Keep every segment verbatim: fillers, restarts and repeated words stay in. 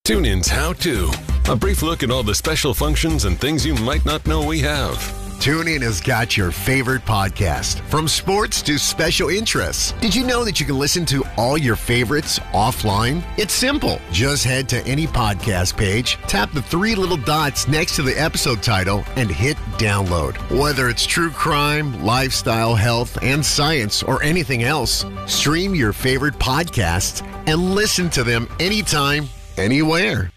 TuneIn's How To. A brief look at all the special functions and things you might not know we have. TuneIn has got your favorite podcast, from sports to special interests. Did you know that you can listen to all your favorites offline? It's simple. Just head to any podcast page, tap the three little dots next to the episode title, and hit download. Whether it's true crime, lifestyle, health, and science, or anything else, stream your favorite podcasts and listen to them anytime, anywhere.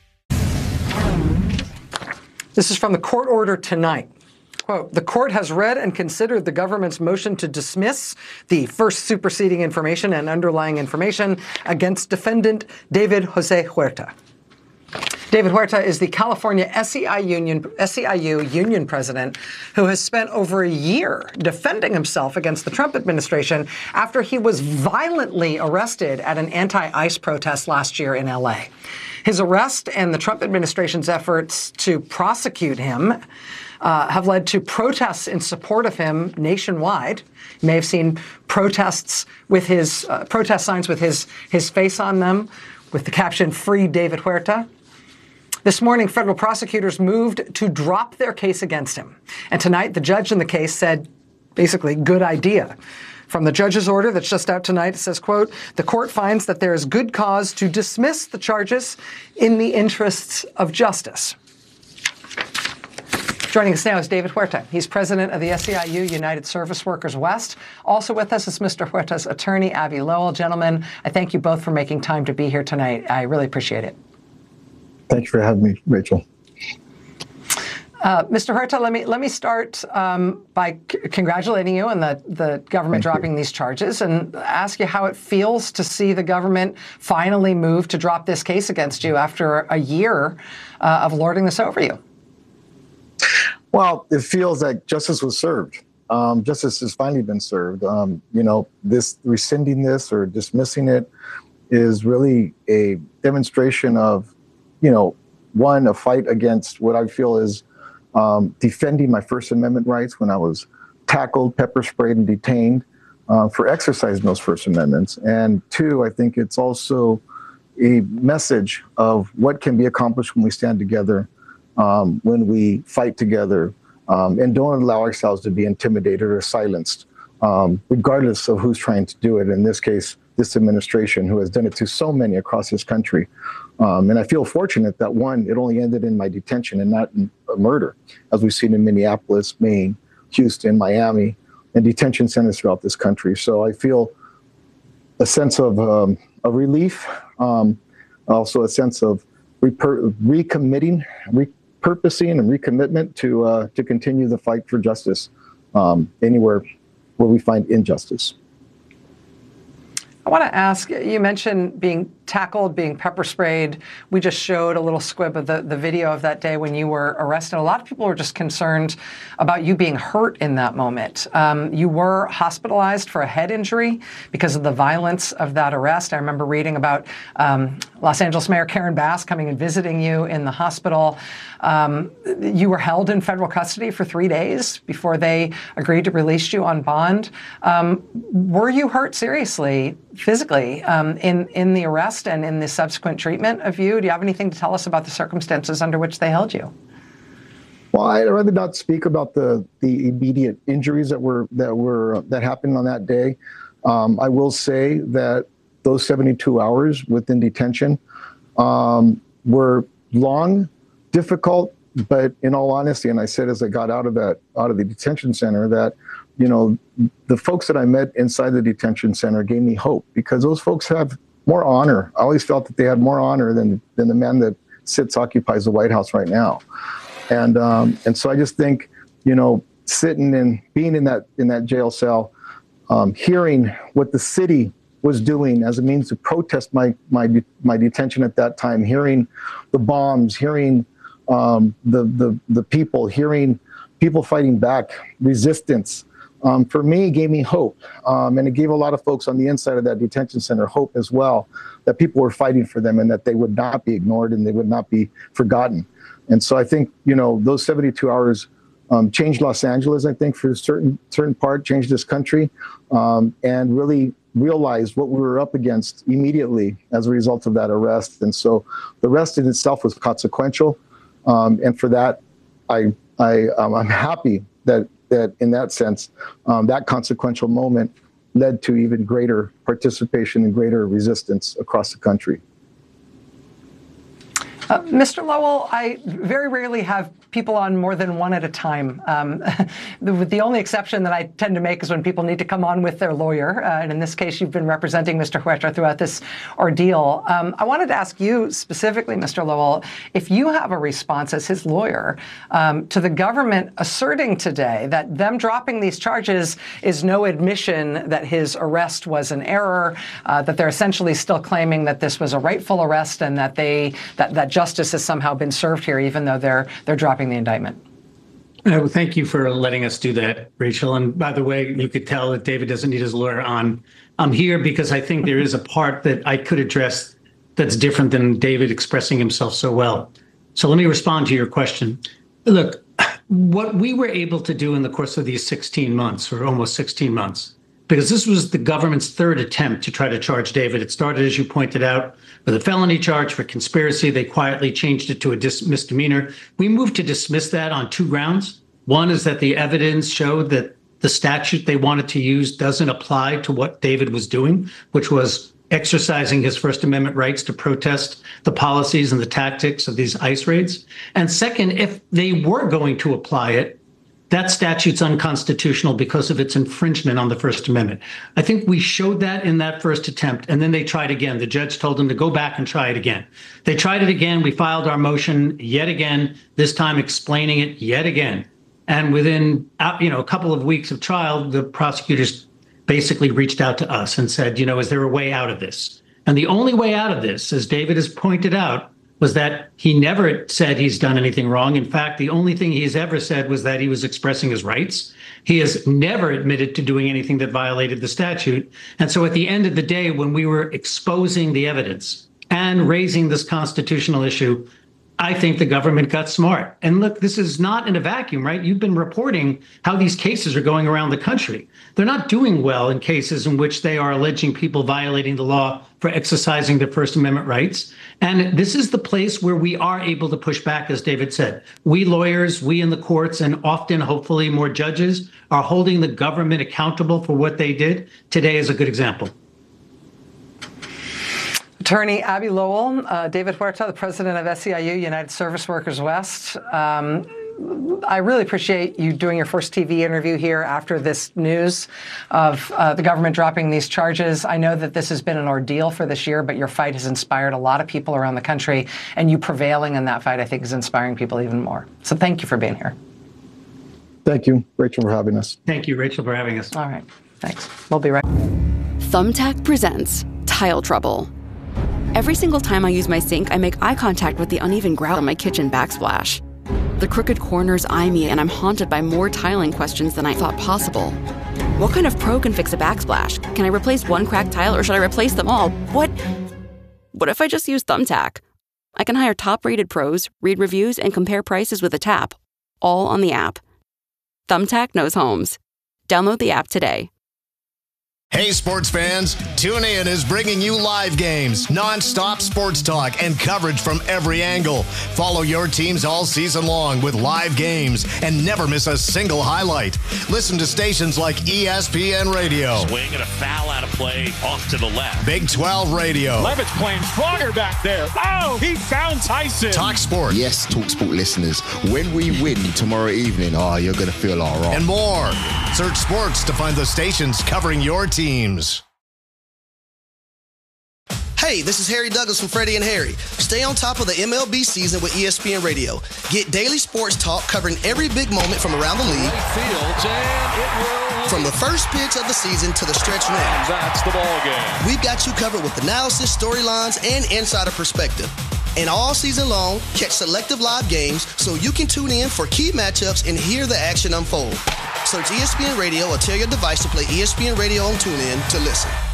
This is from the court order tonight. Quote, the court has read and considered the government's motion to dismiss the first superseding information and underlying information against defendant David Jose Huerta. David Huerta is the California S E I Union, S E I U union president who has spent over a year defending himself against the Trump administration after he was violently arrested at an anti-ICE protest last year in L A. His arrest and the Trump administration's efforts to prosecute him uh, have led to protests in support of him nationwide. You may have seen protests with his uh, protest signs with his his face on them, with the caption "Free David Huerta." This morning, federal prosecutors moved to drop their case against him. And tonight, the judge in the case said, basically, good idea. From the judge's order that's just out tonight, it says, quote, the court finds that there is good cause to dismiss the charges in the interests of justice. Joining us now is David Huerta. He's president of the S E I U United Service Workers West. Also with us is Mister Huerta's attorney, Abby Lowell. Gentlemen, I thank you both for making time to be here tonight. I really appreciate it. Thank you for having me, Rachel. Uh, Mister Huerta, let me let me start um, by c- congratulating you on the, the government Thank dropping you. these charges and ask you how it feels to see the government finally move to drop this case against you after a year uh, of lording this over you. Well, it feels like justice was served. Um, justice has finally been served. Um, you know, this rescinding this or dismissing it is really a demonstration of, you know, one, a fight against what I feel is Um, defending my First Amendment rights when I was tackled, pepper sprayed, and detained uh, for exercising those First Amendments. And two, I think it's also a message of what can be accomplished when we stand together, um, when we fight together, um, and don't allow ourselves to be intimidated or silenced, um, regardless of who's trying to do it. In this case, this administration, who has done it to so many across this country. Um, and I feel fortunate that, one, it only ended in my detention and not in a murder, as we've seen in Minneapolis, Maine, Houston, Miami, and detention centers throughout this country. So I feel a sense of, um, of relief, um, also a sense of reper- recommitting, repurposing, and recommitment to uh, to continue the fight for justice um, anywhere where we find injustice. I want to ask, you mentioned being tackled, being pepper sprayed. We just showed a little squib of the, the video of that day when you were arrested. A lot of people were just concerned about you being hurt in that moment. Um, you were hospitalized for a head injury because of the violence of that arrest. I remember reading about um, Los Angeles Mayor Karen Bass coming and visiting you in the hospital. Um, you were held in federal custody for three days before they agreed to release you on bond. Um, were you hurt seriously, physically, um, in, in the arrest and in the subsequent treatment of you? Do you have anything to tell us about the circumstances under which they held you? Well, I'd rather not speak about the, the immediate injuries that were that were that happened on that day. Um, I will say that those seventy-two hours within detention um, were long, difficult, but in all honesty, and I said as I got out of that out of the detention center that, you know, the folks that I met inside the detention center gave me hope, because those folks have more honor. I always felt that they had more honor than than the man that sits occupies the White House right now. And um, and so I just think, you know, sitting and being in that in that jail cell, um, hearing what the city was doing as a means to protest my my my detention at that time, hearing the bombs, hearing um, the the the people, hearing people fighting back, resistance. Um, for me, gave me hope, um, and it gave a lot of folks on the inside of that detention center hope as well, that people were fighting for them and that they would not be ignored and they would not be forgotten. And so I think, you know, those seventy-two hours um, changed Los Angeles, I think, for a certain certain part, changed this country, um, and really realized what we were up against immediately as a result of that arrest. And so the arrest in itself was consequential. Um, and for that, I, I, um, I'm happy that, that in that sense, um, that consequential moment led to even greater participation and greater resistance across the country. Uh, Mister Lowell, I very rarely have people on more than one at a time. Um, the, the only exception that I tend to make is when people need to come on with their lawyer. Uh, and in this case, you've been representing Mister Huerta throughout this ordeal. Um, I wanted to ask you specifically, Mister Lowell, if you have a response as his lawyer um, to the government asserting today that them dropping these charges is no admission that his arrest was an error, uh, that they're essentially still claiming that this was a rightful arrest and that they that, that justice has somehow been served here, even though they're they're dropping the indictment. Uh, well, thank you for letting us do that, Rachel. And by the way, you could tell that David doesn't need his lawyer on. I'm here because I think there is a part that I could address that's different than David expressing himself so well. So let me respond to your question. Look, what we were able to do in the course of these sixteen months, or almost sixteen months, because this was the government's third attempt to try to charge David. It started, as you pointed out, with a felony charge for conspiracy. They quietly changed it to a dis- misdemeanor. We moved to dismiss that on two grounds. One is that the evidence showed that the statute they wanted to use doesn't apply to what David was doing, which was exercising his First Amendment rights to protest the policies and the tactics of these ICE raids. And second, if they were going to apply it, that statute's unconstitutional because of its infringement on the First Amendment. I think we showed that in that first attempt, and then they tried again. The judge told them to go back and try it again. They tried it again. We filed our motion yet again, this time explaining it yet again. And within you know, a couple of weeks of trial, the prosecutors basically reached out to us and said, you know, is there a way out of this? And the only way out of this, as David has pointed out, was that he never said he's done anything wrong. In fact, the only thing he's ever said was that he was expressing his rights. He has never admitted to doing anything that violated the statute. And so at the end of the day, when we were exposing the evidence and raising this constitutional issue, I think the government got smart. And look, this is not in a vacuum, right? You've been reporting how these cases are going around the country. They're not doing well in cases in which they are alleging people violating the law for exercising their First Amendment rights. And this is the place where we are able to push back, as David said. We lawyers, we in the courts, and often, hopefully, more judges are holding the government accountable for what they did. Today is a good example. Attorney Abbe Lowell, uh, David Huerta, the president of S E I U, United Service Workers West. Um, I really appreciate you doing your first T V interview here after this news of uh, the government dropping these charges. I know that this has been an ordeal for this year, but your fight has inspired a lot of people around the country, and you prevailing in that fight, I think, is inspiring people even more. So thank you for being here. Thank you, Rachel, for having us. Thank you, Rachel, for having us. All right. Thanks. We'll be right back. Thumbtack presents Tile Trouble. Every single time I use my sink, I make eye contact with the uneven grout on my kitchen backsplash. The crooked corners eye me, and I'm haunted by more tiling questions than I thought possible. What kind of pro can fix a backsplash? Can I replace one cracked tile, or should I replace them all? What? What if I just use Thumbtack? I can hire top-rated pros, read reviews, and compare prices with a tap, all on the app. Thumbtack knows homes. Download the app today. Hey, sports fans, TuneIn is bringing you live games, non-stop sports talk, and coverage from every angle. Follow your teams all season long with live games and never miss a single highlight. Listen to stations like E S P N Radio. Swing and a foul out of play off to the left. Big twelve Radio. Levitt's playing stronger back there. Oh, he found Tyson. Talk Sport. Yes, Talk Sport listeners, when we win tomorrow evening, oh, you're going to feel all right. And more. Search sports to find the stations covering your team. Teams. Hey, this is Harry Douglas from Freddie and Harry. Stay on top of the M L B season with E S P N Radio. Get daily sports talk covering every big moment from around the league. Fields, and it will. From the first pitch of the season to the stretch run. That's the ball game. We've got you covered with analysis, storylines, and insider perspective. And all season long, catch selective live games so you can tune in for key matchups and hear the action unfold. Search E S P N Radio or tell your device to play E S P N Radio on TuneIn to listen.